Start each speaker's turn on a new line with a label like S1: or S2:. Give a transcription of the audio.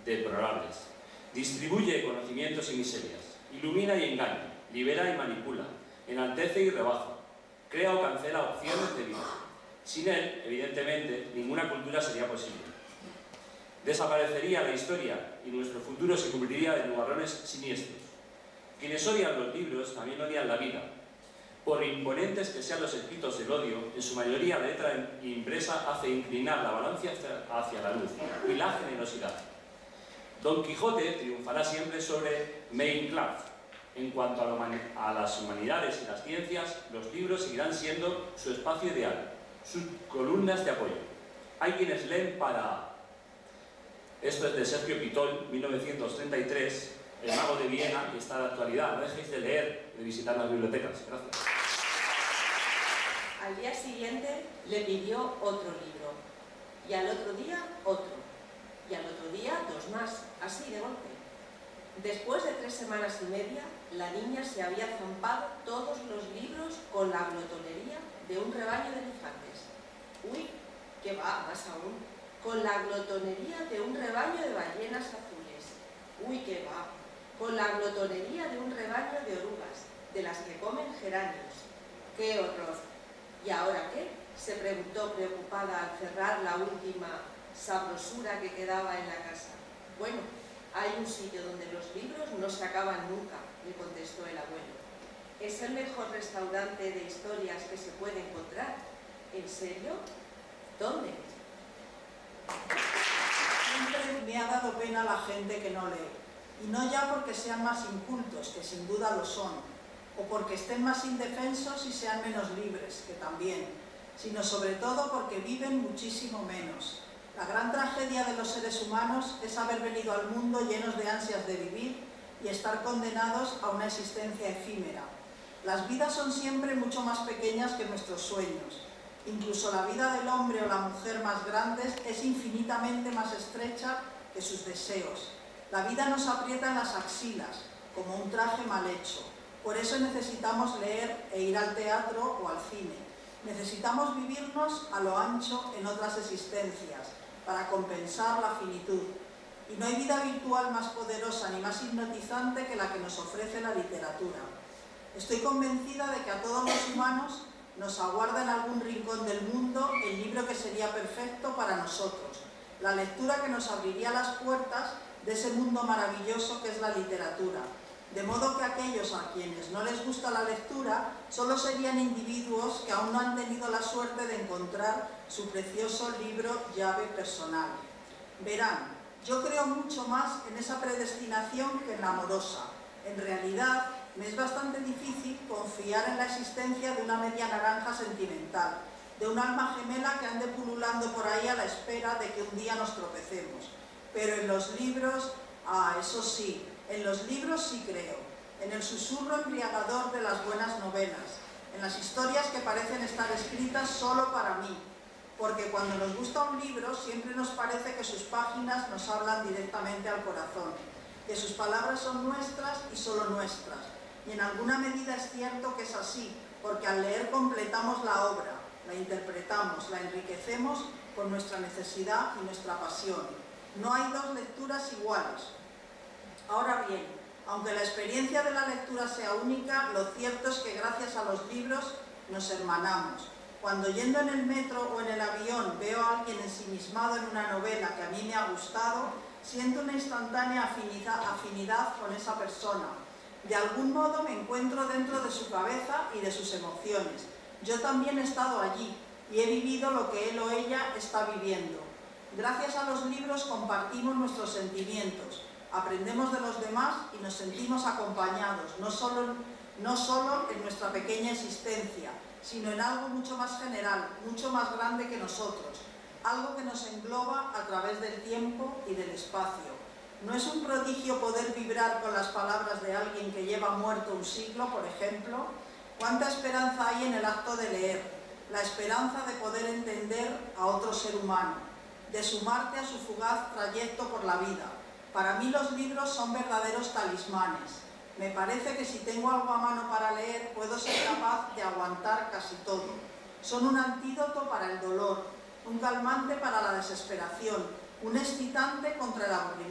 S1: deplorables. Distribuye conocimientos y miserias, ilumina y engaña, libera y manipula, enaltece y rebaja, crea o cancela opciones de vida. Sin él, evidentemente, ninguna cultura sería posible. Desaparecería la historia y nuestro futuro se cubriría de nubarrones siniestros. Quienes odian los libros también odian la vida. Por imponentes que sean los escritos del odio, en su mayoría la letra impresa hace inclinar la balanza hacia la luz y la generosidad. Don Quijote triunfará siempre sobre Minecraft. En cuanto a las humanidades y las ciencias, los libros seguirán siendo su espacio ideal, sus columnas de apoyo. Hay quienes leen para... Esto es de Sergio Pitol, 1933, El mago de Viena, y está en la actualidad. No dejéis de leer, de visitar las bibliotecas. Gracias.
S2: Al día siguiente le pidió otro libro, y al otro día otro, y al otro día dos más, así de golpe. Después de 3 semanas y media, la niña se había zampado todos los libros con la glotonería de un rebaño de elefantes. Uy, que va, más aún, con la glotonería de un rebaño de ballenas azules. Uy, que va, con la glotonería de un rebaño de orugas, de las que comen geranios. ¡Qué horror! ¿Y ahora qué?, se preguntó preocupada al cerrar la última sabrosura que quedaba en la casa. Bueno, hay un sitio donde los libros no se acaban nunca, le contestó el abuelo. Es el mejor restaurante de historias que se puede encontrar. ¿En serio? ¿Dónde?
S3: Siempre me ha dado pena la gente que no lee, y no ya porque sean más incultos, que sin duda lo son, o porque estén más indefensos y sean menos libres, que también, sino sobre todo porque viven muchísimo menos. La gran tragedia de los seres humanos es haber venido al mundo llenos de ansias de vivir y estar condenados a una existencia efímera. Las vidas son siempre mucho más pequeñas que nuestros sueños. Incluso la vida del hombre o la mujer más grandes es infinitamente más estrecha que sus deseos. La vida nos aprieta en las axilas, como un traje mal hecho. Por eso necesitamos leer e ir al teatro o al cine. Necesitamos vivirnos a lo ancho en otras existencias, para compensar la finitud. Y no hay vida virtual más poderosa ni más hipnotizante que la que nos ofrece la literatura. Estoy convencida de que a todos los humanos nos aguarda en algún rincón del mundo el libro que sería perfecto para nosotros, la lectura que nos abriría las puertas de ese mundo maravilloso que es la literatura. De modo que aquellos a quienes no les gusta la lectura solo serían individuos que aún no han tenido la suerte de encontrar su precioso libro llave personal. Verán, yo creo mucho más en esa predestinación que en la amorosa. En realidad, me es bastante difícil confiar en la existencia de una media naranja sentimental, de un alma gemela que ande pululando por ahí a la espera de que un día nos tropecemos. Pero en los libros, eso sí, en los libros sí creo, en el susurro embriagador de las buenas novelas, en las historias que parecen estar escritas solo para mí, porque cuando nos gusta un libro siempre nos parece que sus páginas nos hablan directamente al corazón, que sus palabras son nuestras y solo nuestras, y en alguna medida es cierto que es así, porque al leer completamos la obra, la interpretamos, la enriquecemos con nuestra necesidad y nuestra pasión. No hay dos lecturas iguales. Ahora bien, aunque la experiencia de la lectura sea única, lo cierto es que gracias a los libros nos hermanamos. Cuando yendo en el metro o en el avión veo a alguien ensimismado en una novela que a mí me ha gustado, siento una instantánea afinidad con esa persona. De algún modo me encuentro dentro de su cabeza y de sus emociones. Yo también he estado allí y he vivido lo que él o ella está viviendo. Gracias a los libros compartimos nuestros sentimientos, aprendemos de los demás y nos sentimos acompañados, no solo en nuestra pequeña existencia, sino en algo mucho más general, mucho más grande que nosotros, algo que nos engloba a través del tiempo y del espacio. ¿No es un prodigio poder vibrar con las palabras de alguien que lleva muerto un siglo, por ejemplo? ¿Cuánta esperanza hay en el acto de leer? La esperanza de poder entender a otro ser humano, de sumarte a su fugaz trayecto por la vida. Para mí los libros son verdaderos talismanes. Me parece que si tengo algo a mano para leer, puedo ser capaz de aguantar casi todo. Son un antídoto para el dolor, un calmante para la desesperación, un excitante contra el aburrimiento.